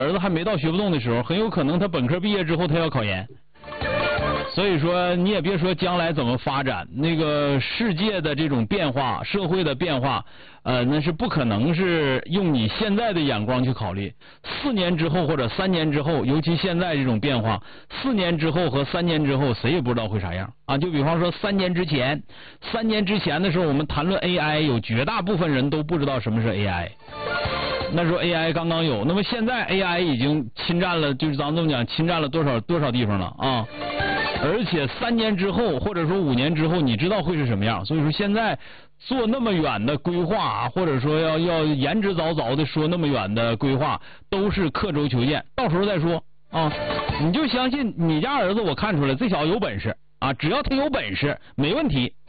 儿子还没到学不动的时候，很有可能他本科毕业之后他要考研。所以说你也别说将来怎么发展，那个世界的这种变化，社会的变化，那是不可能是用你现在的眼光去考虑。4年之后或者3年之后，尤其现在这种变化，4年之后和3年之后，谁也不知道会啥样啊。就比方说3年之前的时候，我们谈论 AI， 有绝大部分人都不知道什么是 AI。那时候 AI 刚刚有，那么现在 AI 已经侵占了，就是咱们这么讲，侵占了多少地方了啊？而且3年之后，或者说5年之后，你知道会是什么样？所以说现在做那么远的规划，或者说要言之凿凿的说那么远的规划，都是刻舟求剑，到时候再说啊。你就相信你家儿子，我看出来这小子有本事啊，只要他有本事，没问题。